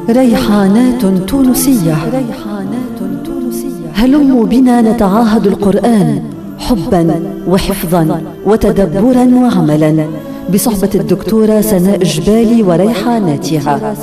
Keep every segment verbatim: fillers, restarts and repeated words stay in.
ريحانات تونسية. هلموا بنا نتعاهد القرآن حبا وحفظا وتدبرا وعملا بصحبة الدكتورة سناء جبالي وريحاناتها.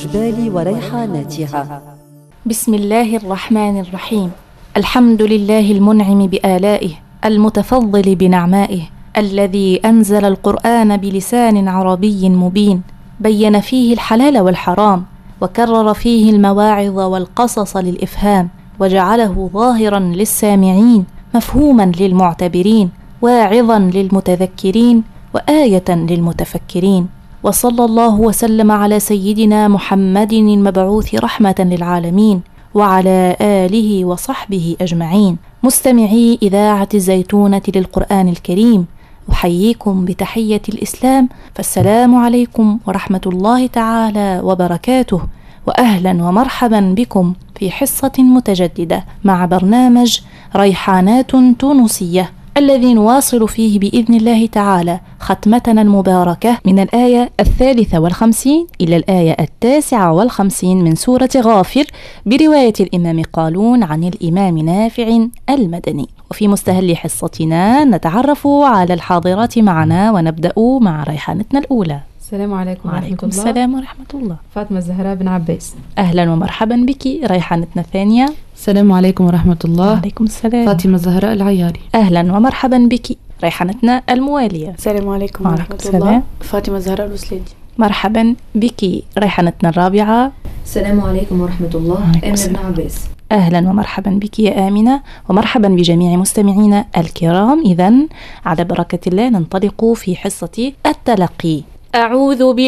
بسم الله الرحمن الرحيم. الحمد لله المنعم بآلائه المتفضل بنعمائه الذي أنزل القرآن بلسان عربي مبين، بين فيه الحلال والحرام، وكرر فيه المواعظ والقصص للإفهام، وجعله ظاهرا للسامعين، مفهوما للمعتبرين، واعظا للمتذكرين، وآية للمتفكرين. وصلى الله وسلم على سيدنا محمد المبعوث رحمة للعالمين، وعلى آله وصحبه أجمعين. مستمعي إذاعة الزيتونة للقرآن الكريم، أحييكم بتحية الإسلام، فالسلام عليكم ورحمة الله تعالى وبركاته، وأهلا ومرحبا بكم في حصة متجددة مع برنامج ريحانات تونسية، الذي نواصل فيه بإذن الله تعالى ختمتنا المباركة من الآية الثالثة والخمسين إلى الآية التاسعة والخمسين من سورة غافر، برواية الإمام قالون عن الإمام نافع المدني. وفي مستهل حصتنا نتعرف على الحاضرات معنا، ونبدأ مع ريحانتنا الأولى. السلام عليكم ورحمة الله. وعليكم السلام ورحمة الله. فاطمة الزهراء بن عباس. أهلا ومرحبا بك. ريحانتنا الثانية. السلام عليكم ورحمة الله. وعليكم السلام. فاطمة الزهراء العياري. أهلا ومرحبا بك. ريحانتنا الموالية. السلام عليكم ورحمة الله. فاطمة الزهراء الوسليدي. مرحبا بك. ريحانتنا الرابعة. السلام عليكم ورحمة الله. آمنة بن عباس. أهلا ومرحبا بك يا آمنة، ومرحبا بجميع مستمعينا الكرام. إذن على بركة الله ننطلق في حصة التلقي. أعوذ بالله